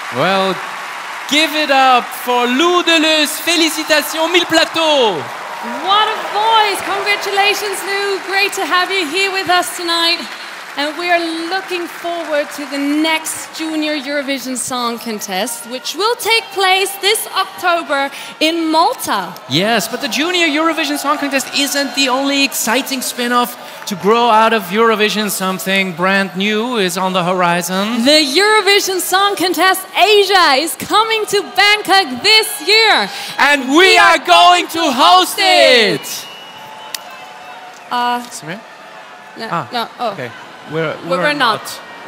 Well, give it up for Lou Deleuze. Félicitations, Mille Plateaux. What a voice! Congratulations, Lou. Great to have you here with us tonight. And we are looking forward to the next Junior Eurovision Song Contest, which will take place this October in Malta. Yes, but the Junior Eurovision Song Contest isn't the only exciting spin-off to grow out of Eurovision. Something brand new is on the horizon. The Eurovision Song Contest Asia is coming to Bangkok this year. And we are going to host it! Sorry? No, oh. Okay. We're not.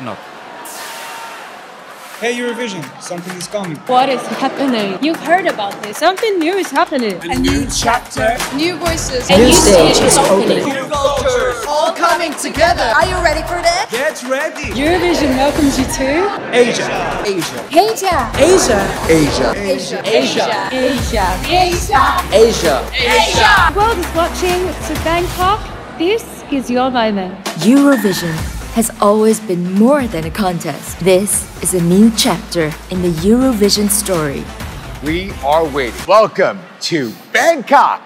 Hey Eurovision, something is coming. What is happening? You've heard about this. Something new is happening. A new chapter. New voices. A new stage is opening. New cultures. All coming together. Are you ready for that? Get ready. Eurovision welcomes you to Asia. Asia. Asia. Asia. Asia. Asia. Asia. Asia. Asia. The world is watching to Bangkok. This is your moment. Eurovision has always been more than a contest. This is a new chapter in the Eurovision story. We are waiting. Welcome to Bangkok.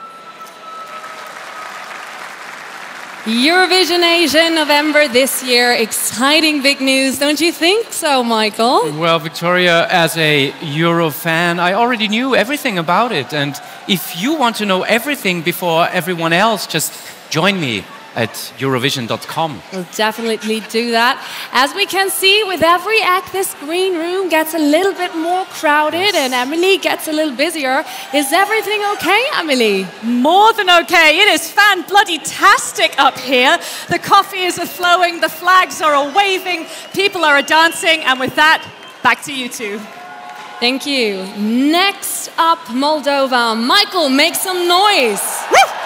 Eurovision Asia in November this year. Exciting big news, don't you think so, Michael? Well, Victoria, as a Euro fan, I already knew everything about it. And if you want to know everything before everyone else, just join me at Eurovision.com. We'll definitely do that. As we can see, with every act, this green room gets a little bit more crowded and Emily gets a little busier. Is everything okay, Emily? More than okay. It is fan-bloody-tastic up here. The coffee is flowing, the flags are waving, people are dancing, and with that, back to you two. Thank you. Next up, Moldova. Michael, make some noise. Woo!